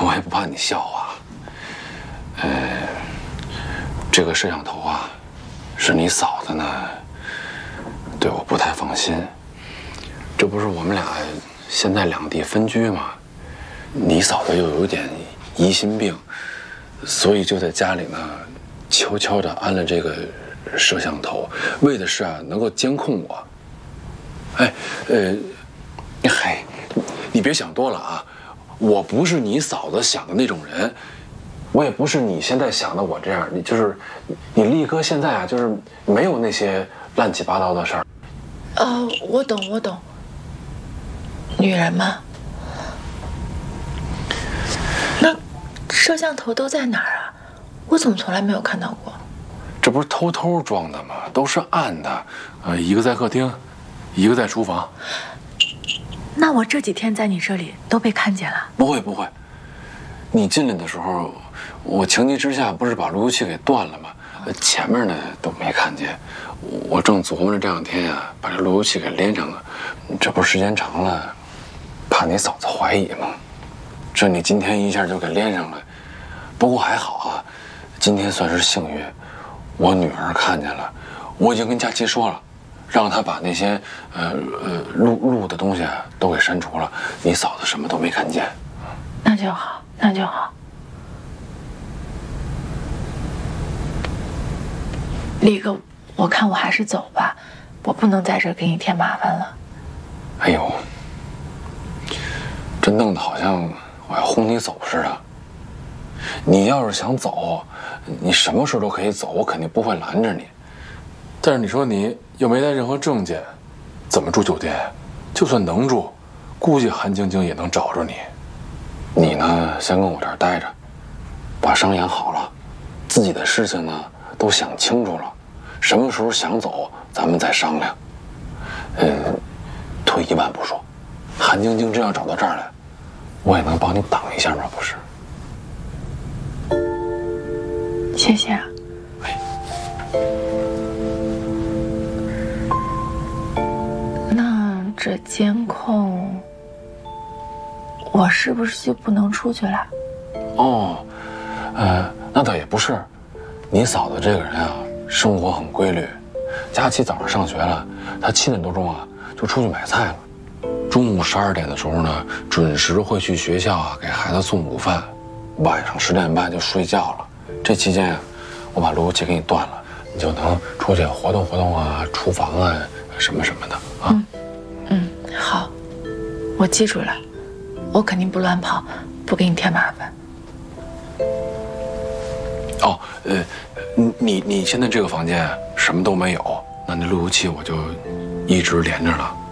我也不怕你笑话。这个摄像头啊，是你嫂子呢，对我不太放心。这不是我们俩现在两地分居吗？你嫂子又有点疑心病，所以就在家里呢，悄悄地安了这个摄像头，为的是啊能够监控我。嗨，你别想多了啊，我不是你嫂子想的那种人，我也不是你现在想的我这样，你力哥现在啊就是没有那些乱七八糟的事儿。 我懂，女人嘛。那摄像头都在哪儿啊？我怎么从来没有看到过？ 这不是偷偷装的吗？都是暗的，一个在客厅，一个在厨房。 那我这几天在你这里都被看见了？ 不会，你进来的时候，我情急之下不是把路由器给断了吗？前面呢都没看见，我正琢磨着这两天啊把这路由器给连上了，这不是时间长了，怕你嫂子怀疑吗？这你今天一下就给连上了，不过还好啊，今天算是幸运，我女儿看见了，我已经跟佳琪说了，让她把那些录的东西啊都给删除了，你嫂子什么都没看见。 那就好。力哥，我看我还是走吧，我不能在这儿给你添麻烦了。 哎呦，这弄得好像我要轰你走似的。你要是想走，你什么时候都可以走，我肯定不会拦着你。但是你说你又没带任何证件，怎么住酒店？就算能住，估计韩晶晶也能找着你。你呢，先跟我这儿待着，把伤养好了，自己的事情呢都想清楚了，什么时候想走，咱们再商量。退一万步说，韩晶晶真要找到这儿来，我也能帮你挡一下吗？不是？ 谢谢啊。那这监控，我是不是就不能出去了？ 那倒也不是，你嫂子这个人啊，生活很规律。佳琪早上上学了，她7点多钟啊就出去买菜了。中午12点的时候呢，准时会去学校啊给孩子送午饭，晚上10点半就睡觉了。这期间啊，我把路由器给你断了，你就能出去活动活动啊，厨房啊什么什么的啊。 好，我记住了，我肯定不乱跑，不给你添麻烦。 你现在这个房间什么都没有，那路由器我就一直连着了。